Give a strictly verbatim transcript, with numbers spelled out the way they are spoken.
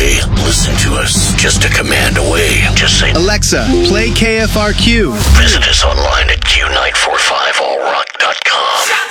away. Listen to us. Just a command away. Just say, Alexa, play K F R Q. visit us online at